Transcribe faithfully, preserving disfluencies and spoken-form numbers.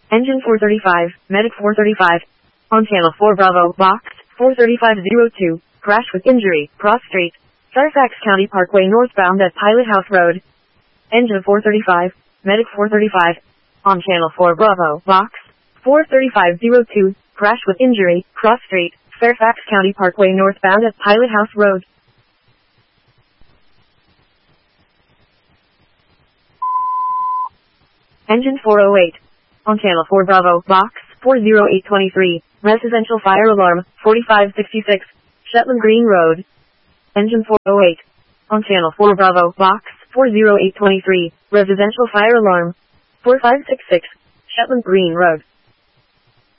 Engine four thirty-five, Medic four thirty-five. On channel four Bravo, box, four thirty-five oh two, crash with injury, cross street, Fairfax County Parkway northbound at Pilot House Road. Engine four thirty-five, Medic four thirty-five. On channel four Bravo, box, four thirty-five oh two, crash with injury, cross street, Fairfax County Parkway northbound at Pilot House Road. Engine four oh eight. On channel four Bravo, box, four oh eight twenty-three, residential fire alarm, forty-five sixty-six, Shetland Green Road. Engine four oh eight. On channel four Bravo, box, four oh eight twenty-three, residential fire alarm, forty-five sixty-six, Shetland Green Road.